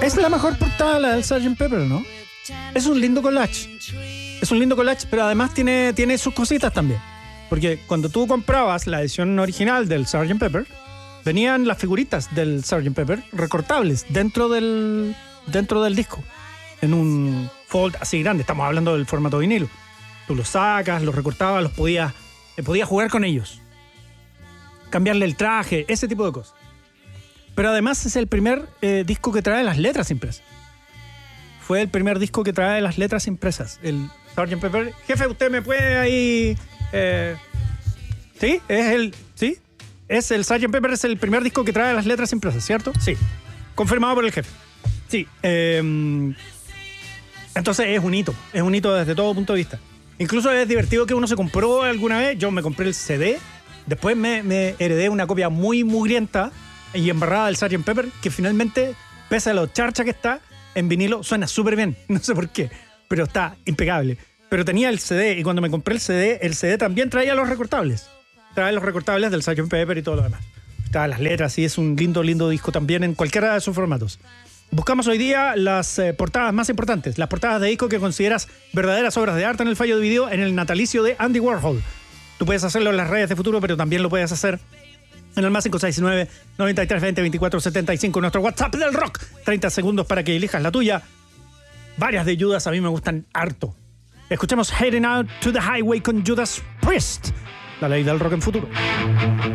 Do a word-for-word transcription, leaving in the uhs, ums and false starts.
Es la mejor portada, la del sergeant Pepper, ¿no? Es un lindo collage. Es un lindo collage, pero además tiene, tiene sus cositas también. Porque cuando tú comprabas la edición original del sergeant Pepper, venían las figuritas del sergeant Pepper recortables dentro del, dentro del disco. En un fold así grande. Estamos hablando del formato vinilo. Tú los sacas, los recortabas, los podías, eh, podías jugar con ellos. Cambiarle el traje, ese tipo de cosas. Pero además es el primer eh, disco que trae las letras impresas. Fue el primer disco que trae las letras impresas. El sergeant Pepper. Jefe, ¿usted me puede ahí...? Eh, ¿Sí? ¿Es el...? ¿Sí? Es el sergeant Pepper, es el primer disco que trae las letras impresas, ¿cierto? Sí. Confirmado por el jefe. Sí. Eh, entonces es un hito. Es un hito desde todo punto de vista. Incluso es divertido que uno se compró alguna vez. Yo me compré el C D. Después me, me heredé una copia muy mugrienta y embarrada del sergeant Pepper, que finalmente, pese a lo charcha que está, en vinilo suena súper bien. No sé por qué, pero está impecable. Pero tenía el C D, y cuando me compré el C D, el C D también traía los recortables. Trae los recortables del sergeant Pepper y todo lo demás. Estaban las letras, y es un lindo, lindo disco también en cualquiera de sus formatos. Buscamos hoy día las eh, portadas más importantes, las portadas de disco que consideras verdaderas obras de arte en el fallo dividido en el natalicio de Andy Warhol. Tú puedes hacerlo en las redes de Futuro, pero también lo puedes hacer en el más cinco seis nueve, noventa y tres veinte, veinticuatro setenta y cinco, nuestro WhatsApp del rock. treinta segundos para que elijas la tuya. Varias de Judas a mí me gustan harto. Escuchemos Heading Out to the Highway con Judas Priest, la ley del rock en Futuro.